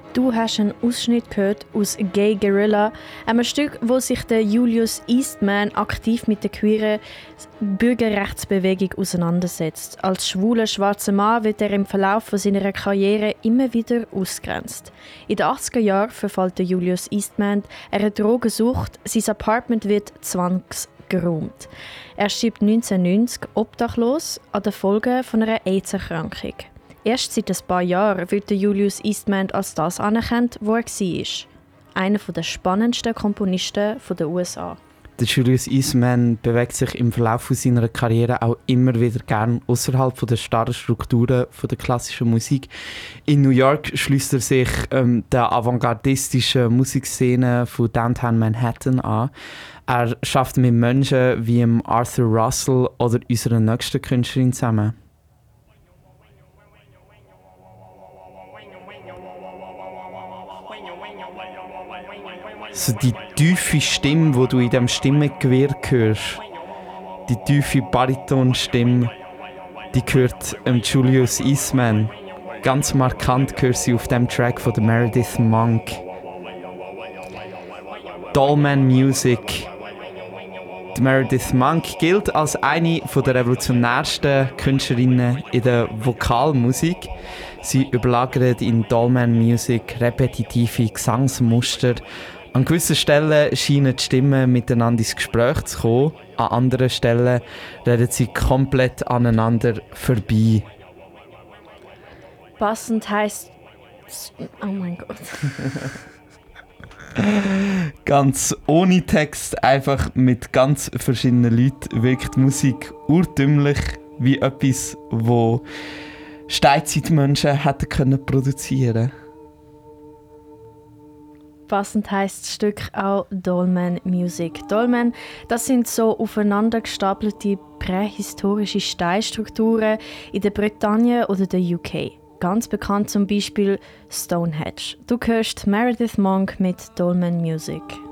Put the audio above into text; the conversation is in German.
Du hast einen Ausschnitt gehört aus «Gay Guerrilla», einem Stück, wo sich der Julius Eastman aktiv mit der queeren Bürgerrechtsbewegung auseinandersetzt. Als schwuler schwarzer Mann wird er im Verlauf seiner Karriere immer wieder ausgrenzt. In den 80er Jahren verfällt der Julius Eastman einer Drogensucht, sein Apartment wird zwangsgeräumt. Er stirbt 1990 obdachlos an den Folgen von einer AIDS-Erkrankung. Erst seit ein paar Jahren wird Julius Eastman als das anerkannt, wo er war. Einer der spannendsten Komponisten der USA. Der Julius Eastman bewegt sich im Verlauf seiner Karriere auch immer wieder gern außerhalb der starren Strukturen der klassischen Musik. In New York schließt er sich der avantgardistischen Musikszene von Downtown Manhattan an. Er arbeitet mit Menschen wie Arthur Russell oder unserer nächsten Künstlerin zusammen. So die tiefe Stimme, die du in diesem Stimmengewirr hörst, die tiefe Baritonstimme, die gehört Julius Eastman. Ganz markant hört sie auf dem Track von Meredith Monk. Dollman Music. Die Meredith Monk gilt als eine der revolutionärsten Künstlerinnen in der Vokalmusik. Sie überlagert in Dollman Music repetitive Gesangsmuster. An gewissen Stellen scheinen die Stimmen miteinander ins Gespräch zu kommen, an anderen Stellen reden sie komplett aneinander vorbei. Passend heisst... Oh mein Gott. Ganz ohne Text, einfach mit ganz verschiedenen Leuten wirkt Musik urtümlich wie etwas, das Steinzeitmenschen hätten produzieren können. Passend heisst das Stück auch Dolmen Music. Dolmen, das sind so aufeinander gestapelte prähistorische Steinstrukturen in der Bretagne oder der UK. Ganz bekannt zum Beispiel Stonehenge. Du hörst Meredith Monk mit Dolmen Music.